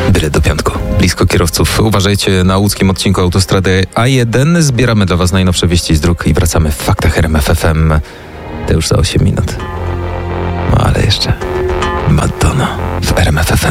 Byle do piątku. Blisko kierowców. Uważajcie na łódzkim odcinku autostrady A1. Zbieramy dla Was najnowsze wieści z dróg i wracamy w faktach RMF FM. To już za 8 minut. No ale jeszcze Madonna w RMF FM.